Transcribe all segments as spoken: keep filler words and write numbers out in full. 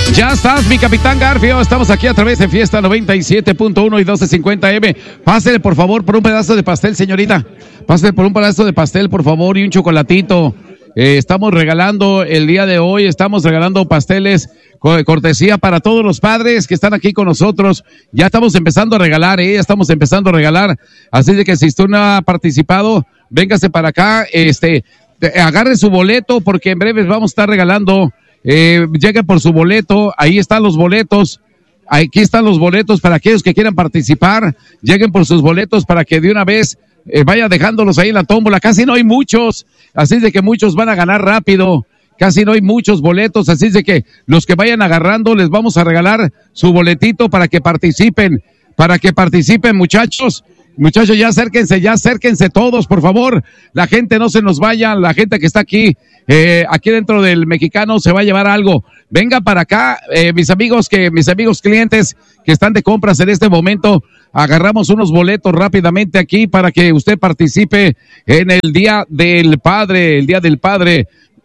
Ya estás, mi capitán Garfio. Estamos aquí a través de Fiesta noventa y siete punto uno y doce cincuenta eme. Pásele, por favor, por un pedazo de pastel, señorita. Pásele por un pedazo de pastel, por favor, y un chocolatito. Eh, estamos regalando el día de hoy, estamos regalando pasteles cortesía para todos los padres que están aquí con nosotros. Ya estamos empezando a regalar, eh, ya estamos empezando a regalar. Así de que si usted no ha participado, véngase para acá, este, agarre su boleto porque en breve vamos a estar regalando. Eh, llegue por su boleto, ahí están los boletos, aquí están los boletos para aquellos que quieran participar. Lleguen por sus boletos para que de una vez eh, vaya dejándolos ahí en la tómbola. Casi no hay muchos, así de que muchos van a ganar rápido. Casi no hay muchos boletos, así de que los que vayan agarrando les vamos a regalar su boletito para que participen, para que participen, muchachos. Muchachos, ya acérquense, ya acérquense todos, por favor. La gente no se nos vaya, la gente que está aquí, eh, aquí dentro del Mexicano se va a llevar algo. Venga para acá, eh, mis amigos que, mis amigos clientes que están de compras en este momento, agarramos unos boletos rápidamente aquí para que usted participe en el Día del Padre, el Día del Padre.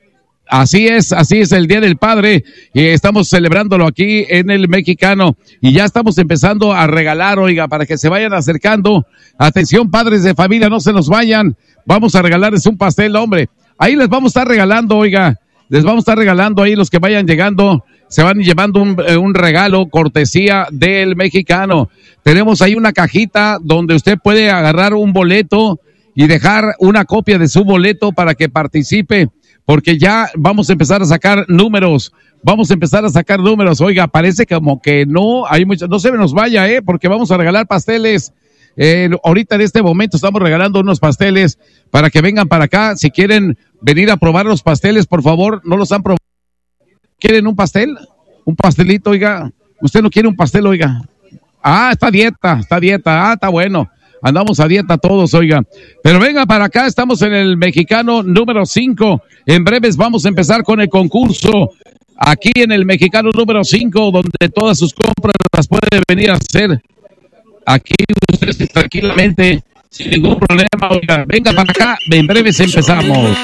Así es, así es el Día del Padre, y estamos celebrándolo aquí en el Mexicano, y ya estamos empezando a regalar, oiga, para que se vayan acercando. Atención, padres de familia, no se nos vayan, vamos a regalarles un pastel, hombre, ahí les vamos a estar regalando, oiga, les vamos a estar regalando ahí los que vayan llegando, se van llevando un, un regalo cortesía del Mexicano. Tenemos ahí una cajita donde usted puede agarrar un boleto y dejar una copia de su boleto para que participe, porque ya vamos a empezar a sacar números, vamos a empezar a sacar números. Oiga, parece como que no hay mucho, no se nos vaya, eh, porque vamos a regalar pasteles. Eh, ahorita en este momento estamos regalando unos pasteles para que vengan para acá. Si quieren venir a probar los pasteles, por favor, no los han probado. ¿Quieren un pastel? Un pastelito, oiga. ¿Usted no quiere un pastel, oiga? Ah, está dieta, está dieta, ah, está bueno. Andamos a dieta todos, oiga. Pero venga para acá, estamos en el Mexicano número cinco. En breves vamos a empezar con el concurso. Aquí en el Mexicano número cinco, donde todas sus compras las puede venir a hacer. Aquí usted tranquilamente, sin ningún problema, oiga. Venga para acá, en breves empezamos.